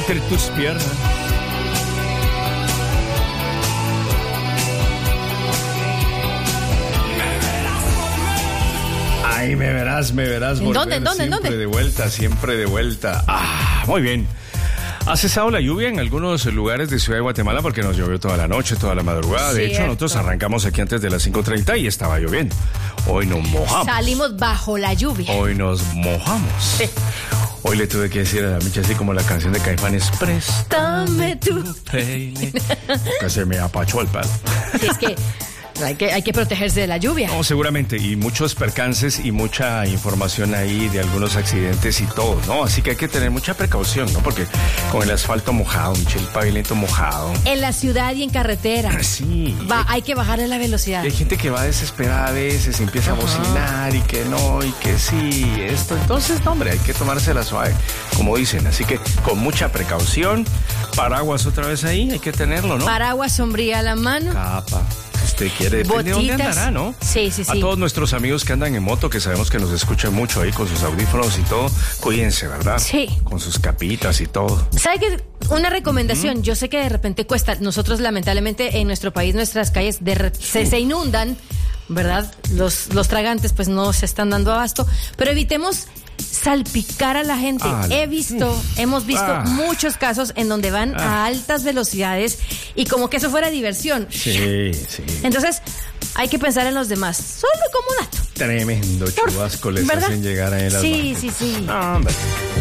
entre tus piernas. Ay, me verás. ¿En dónde? Siempre de vuelta. Muy bien. Ha cesado la lluvia en algunos lugares de Ciudad de Guatemala porque nos llovió toda la noche, toda la madrugada. De hecho, nosotros arrancamos aquí antes de las 5:30 y estaba lloviendo. Hoy nos mojamos. Salimos bajo la lluvia. Hoy nos mojamos. Hoy le tuve que decir a la Micha, así como la canción de Caifanes, préstame tu peine. Que se me apachó el pelo. Es que hay que protegerse de la lluvia. No, seguramente, y muchos percances y mucha información ahí de algunos accidentes y todo, ¿no? Así que hay que tener mucha precaución, ¿no? Porque con el asfalto mojado, el pavimento mojado. En la ciudad y en carretera. Sí. Hay que bajarle la velocidad. Hay gente que va desesperada a veces, empieza a bocinar y que no, y que sí, esto. Entonces, no, hombre, hay que tomársela suave, como dicen. Así que con mucha precaución, paraguas otra vez ahí, hay que tenerlo, ¿no? Paraguas, sombría a la mano. Capa. Usted quiere, depende de dónde andará, ¿no? Sí. A todos nuestros amigos que andan en moto, que sabemos que nos escuchan mucho ahí con sus audífonos y todo, cuídense, ¿verdad? Sí. Con sus capitas y todo. ¿Sabe qué? Una recomendación, yo sé que de repente cuesta, nosotros lamentablemente en nuestro país nuestras calles se inundan, ¿verdad? Los tragantes pues no se están dando abasto, pero evitemos salpicar a la gente. Hemos visto muchos casos en donde van a altas velocidades y como que eso fuera diversión. Sí. Entonces, hay que pensar en los demás. Solo como un dato. Tremendo chubasco les hacen llegar a las Sí. hombre.